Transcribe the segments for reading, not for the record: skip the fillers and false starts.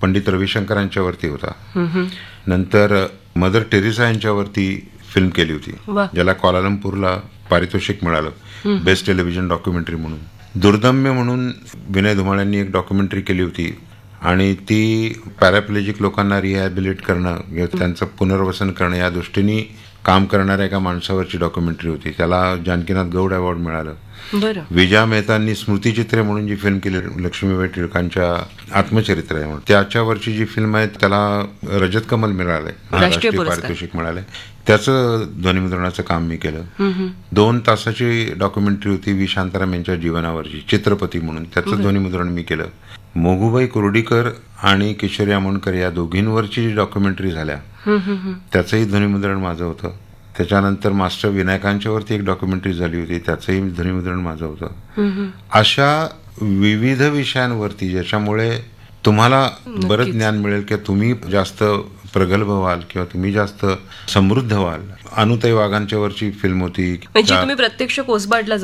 पंडित रविशंकरांच्यावरती होता. नंतर mother Teresa यांच्यावरती film केली होती, ज्याला क्वालालंपूरला पारितोषिक मिळालं बेस्ट टेलिव्हिजन डॉक्युमेंटरी म्हणून. दुर्दम्य म्हणून विनय धुमाळ एक डॉक्युमेंटरी केली होती आणि ती पॅराप्लेजिक लोकांना रिहॅबिलिट करणं, त्यांचं पुनर्वसन करणं या दृष्टीने काम करणाऱ्या एका माणसावरची डॉक्युमेंटरी होती. त्याला जानकीनाथ गौड अवॉर्ड मिळालं. विजया मेहतांनी स्मृतिचित्रे म्हणून जी फिल्म केली लक्ष्मीबाई टिळकांच्या आत्मचरित्र आहे म्हणून, त्याच्यावरची जी फिल्म आहे त्याला रजत कमल मिळालंय, राष्ट्रीय पारितोषिक मिळालंय. त्याचं ध्वनिमुद्रणाचं काम मी केलं. 2 तासाची डॉक्युमेंटरी होती व्ही शांताराम यांच्या जीवनावरची, चित्रपती म्हणून, त्याचं ध्वनिमुद्रण मी केलं. मोगूबाई कुर्डीकर आणि किशोरी आमोणकर या दोघींवरची जी डॉक्युमेंटरी झाल्या त्याचंही ध्वनिमुद्रण माझं होतं. त्याच्यानंतर मास्टर विनायकांच्यावरती एक डॉक्युमेंटरी झाली होती, त्याचंही ध्वनिमुद्रण माझं होतं. अशा विविध विषयांवरती ज्याच्यामुळे तुम्हाला बरंच ज्ञान मिळेल की तुम्ही जास्त प्रगल्भ व्हाल किंवा तुम्ही जास्त समृद्ध व्हाल. अनुताई वाघांच्यावरची फिल्म होती, म्हणजे तुम्ही प्रत्यक्ष कोसबाडला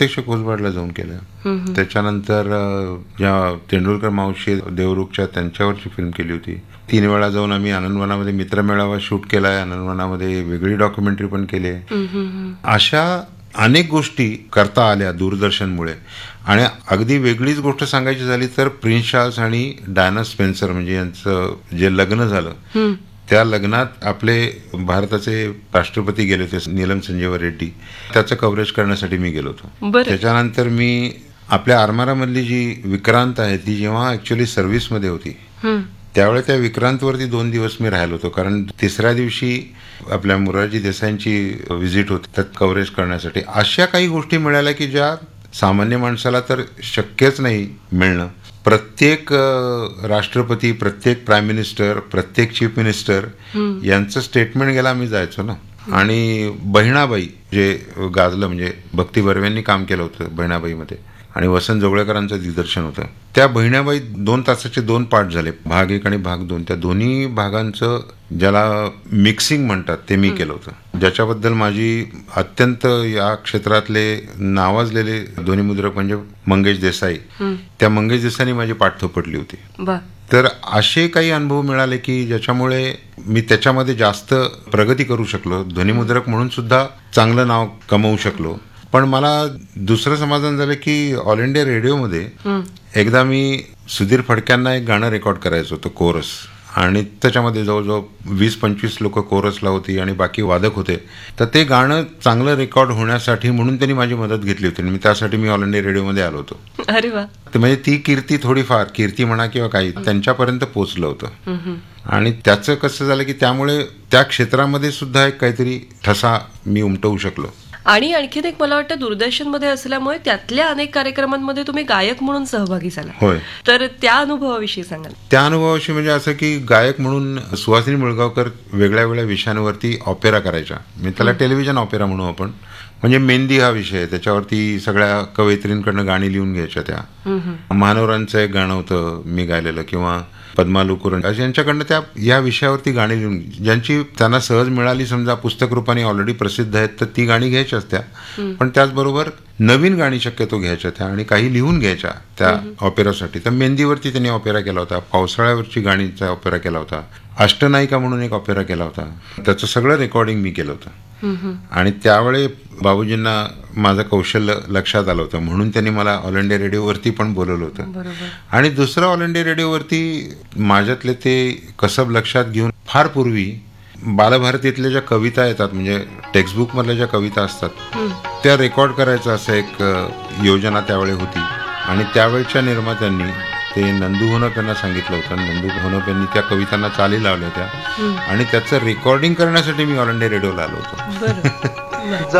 जाऊन केलं. त्याच्यानंतर ज्या तेंडुलकर मावशी देवरुखच्या त्यांच्यावरची फिल्म केली होती. 3 वेळा जाऊन आम्ही आनंदवनामध्ये मित्रमेळावा शूट केलाय, आनंदवनामध्ये वेगळी डॉक्युमेंटरी पण केली आहे. अशा अनेक गोष्टी करता आल्या दूरदर्शनमुळे. आणि अगदी वेगळीच गोष्ट सांगायची झाली तर प्रिन्स चार्ल्स आणि डायना स्पेन्सर म्हणजे यांचं जे लग्न झालं, त्या लग्नात आपले भारताचे राष्ट्रपती गेले होते नीलम संजीव रेड्डी, त्याचं कव्हरेज करण्यासाठी मी गेलो होतो. त्याच्यानंतर मी आपल्या आरमारामधली जी विक्रांत आहे ती जेव्हा ऍक्च्युअली सर्व्हिसमध्ये होती त्यावेळेस त्या विक्रांतवरती 2 दिवस मी राहिलो होतो, कारण 3ऱ्या दिवशी आपल्या मोरारजी देसाईंची व्हिजिट होती त्यात कव्हरेज करण्यासाठी. अशा काही गोष्टी मिळाल्या की ज्या सामान्य माणसाला तर शक्यच नाही मिळणं. प्रत्येक राष्ट्रपती, प्रत्येक प्राईम मिनिस्टर, प्रत्येक चीफ मिनिस्टर यांचं स्टेटमेंट घ्यायला आम्ही जायचो ना. आणि बहिणाबाई जे गाजलं, म्हणजे भक्ती बर्वेंनी काम केलं होतं बहिणाबाईमध्ये आणि वसंत जोगळेकरांचं दिग्दर्शन होतं. त्या बहिणाबाई 2 तासाचे 2 पार्ट झाले, भाग 1 आणि भाग 2. त्या दोन्ही भागांचं ज्याला मिक्सिंग म्हणतात ते मी केलं होतं, ज्याच्याबद्दल माझी अत्यंत या क्षेत्रातले नावाजलेले ध्वनिमुद्रक म्हणजे मंगेश देसाई, त्या मंगेश देसाईंनी माझी पाठ थोपटली होती. तर असे काही अनुभव मिळाले की ज्याच्यामुळे मी त्याच्यामध्ये जास्त प्रगती करू शकलो, ध्वनिमुद्रक म्हणून सुद्धा चांगलं नाव कमवू शकलो. पण मला दुसरं समाधान झालं की ऑल इंडिया रेडिओमध्ये एकदा मी सुधीर फडक्यांना एक गाणं रेकॉर्ड करायचं होतं, कोरस, आणि त्याच्यामध्ये जवळजवळ 20-25 लोक कोरसला होती आणि बाकी वादक होते. तर ते गाणं चांगलं रेकॉर्ड होण्यासाठी म्हणून त्यांनी माझी मदत घेतली होती आणि त्यासाठी मी ऑल इंडिया रेडिओमध्ये आलो होतो. अरे वा. तर म्हणजे ती कीर्ती, थोडीफार कीर्ती म्हणा किंवा काही, त्यांच्यापर्यंत पोहोचलं होतं. आणि त्याचं कसं झालं की त्यामुळे त्या क्षेत्रामध्ये सुद्धा एक काहीतरी ठसा मी उमटवू शकलो. आणि आणखीन एक मला वाटतं दूरदर्शनमध्ये असल्यामुळे त्यातल्या अनेक कार्यक्रमांमध्ये तुम्ही गायक म्हणून सहभागी झाला. होय. तर त्या अनुभवाविषयी सांगाल. त्या अनुभवाविषयी म्हणजे असं की गायक म्हणून सुहासिनी मुळगावकर वेगळ्या वेगळ्या विषयांवरती ऑपेरा करायच्या, म्हणजे त्याला टेलिव्हिजन ऑपेरा म्हणू आपण. म्हणजे मेहंदी हा विषय, त्याच्यावरती सगळ्या कवयित्रींकडनं गाणी लिहून घ्यायच्या. त्या मानवरांचं एक गाणं होतं मी गायलेलं, किंवा पद्मा लुकुरन यांच्याकडनं त्या या विषयावरती गाणी लिहून, ज्यांची त्यांना सहज मिळाली समजा पुस्तक रूपाने ऑलरेडी प्रसिद्ध आहेत, तर ती गाणी घ्यायच्याच त्या. पण त्याचबरोबर नवीन गाणी शक्यतो घ्यायच्या त्या आणि काही लिहून घ्यायच्या त्या ऑपेरासाठी. तर मेहंदीवरती त्यांनी ऑपेरा केला होता, पावसाळ्यावरची गाणीचा ऑपेरा केला होता, अष्टनायिका म्हणून एक ऑपेरा केला होता. त्याचं सगळं रेकॉर्डिंग मी केलं होतं. आणि त्यावेळी बाबूजींना माझं कौशल्य लक्षात आलं होतं, म्हणून त्यांनी मला ऑल इंडिया रेडिओवरती पण बोलवलं होतं. आणि दुसरं ऑल इंडिया रेडिओवरती माझ्यातले ते कसब लक्षात घेऊन फार पूर्वी बालभारतीतल्या ज्या कविता येतात, म्हणजे टेक्स्टबुक मधल्या ज्या कविता असतात त्या रेकॉर्ड करायचं असं एक योजना त्यावेळी होती. आणि त्यावेळच्या निर्मात्यांनी ते नंदू होनप यांना सांगितलं होतं. नंदू होनप यांनी त्या कवितांना चाली लावल्या होत्या आणि त्याचं रेकॉर्डिंग करण्यासाठी मी ऑल इंडिया रेडिओला आलो होतो.